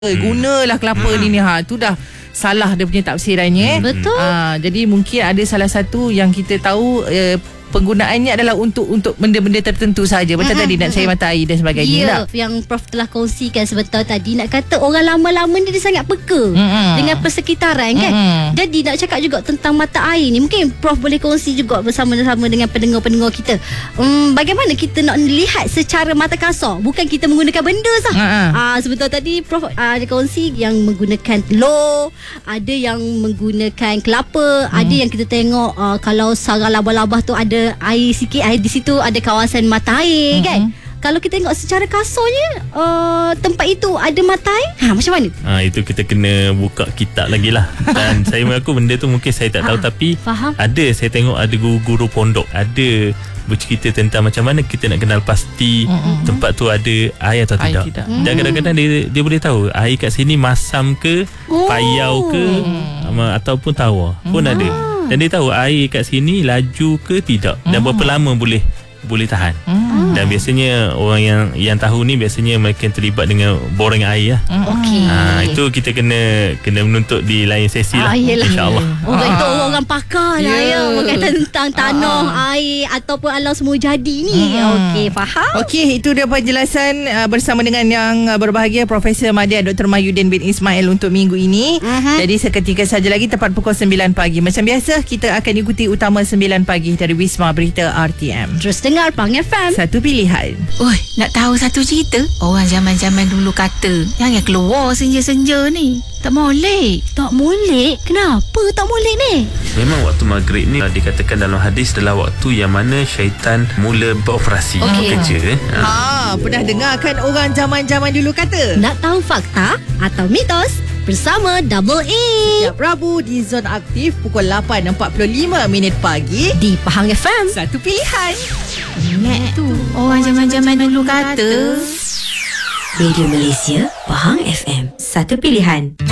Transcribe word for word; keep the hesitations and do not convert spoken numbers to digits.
Gunalah kelapa hmm. ni ni ha tu dah salah dia punya tafsirannya. Hmm. Betul. Ha, jadi mungkin ada salah satu yang kita tahu uh, penggunaannya adalah untuk untuk benda-benda tertentu saja. Macam mm-hmm. tadi nak cair mata air dan sebagainya. Ya, tak? Yang Prof telah kongsikan sebentar tadi, nak kata orang lama-lama ni dia sangat peka mm-hmm. dengan persekitaran kan. Mm-hmm. Jadi nak cakap juga tentang mata air ni, mungkin Prof boleh kongsi juga bersama-sama dengan pendengar-pendengar kita. Hmm, bagaimana kita nak lihat secara mata kasar, bukan kita menggunakan benda sah. Mm-hmm. Ah, sebentar tadi Prof ah, dia kongsi yang menggunakan telur, ada yang menggunakan kelapa, mm. ada yang kita tengok ah, kalau sarang labah-labah tu ada air sikit, air di situ ada kawasan mata air, mm-hmm. kan. Kalau kita tengok secara kasarnya uh, tempat itu ada mata air, ha, macam mana? Ha, itu kita kena buka kitab lagi lah. Dan saya mengaku benda tu mungkin saya tak tahu, ha, tapi faham. Ada, saya tengok ada guru-guru pondok ada bercerita tentang macam mana kita nak kenal pasti mm-hmm. tempat tu ada air atau air tidak, tidak. Mm. Dan kadang-kadang dia, dia boleh tahu air kat sini masam ke, oh. payau ke, mm. ataupun tawar pun mm. ada. Dan dia tahu air kat sini laju ke tidak, dan mm. berapa lama boleh boleh tahan. Mm. Dan biasanya orang yang yang tahu ni biasanya mereka terlibat dengan borang air lah. Mm. Okey. Ha, itu kita kena kena menuntut di lain sesi lah. Ah, InsyaAllah. Oh, ah. itu orang pakar lah yeah. ya berkaitan tentang tanah, ah. air ataupun alam semua jadi ni. Mm. Okey, faham? Okey, itu dia penjelasan uh, bersama dengan yang uh, berbahagia Profesor Madya Doktor Mahyudin bin Ismail untuk minggu ini. Uh-huh. Jadi seketika saja lagi tepat pukul sembilan pagi. Macam biasa kita akan ikuti utama sembilan pagi dari Wisma Berita R T M. Terus dengar Pahang F M. Satu pilihan. Oi, nak tahu satu cerita? Orang zaman-zaman dulu kata jangan keluar senja-senja ni. Tak molek. Tak molek? Kenapa tak molek ni? Memang waktu maghrib ni dikatakan dalam hadis adalah waktu yang mana syaitan mula beroperasi, okay. kerja. Ha, pernah dengar kan orang zaman-zaman dulu kata? Nak tahu fakta atau mitos? Bersama Double A setiap Rabu di Zona Aktif pukul lapan empat puluh lima minit pagi di Pahang F M. Satu pilihan. Ingat tu orang zaman-zaman dulu kata. Radio Malaysia Pahang F M. Satu pilihan.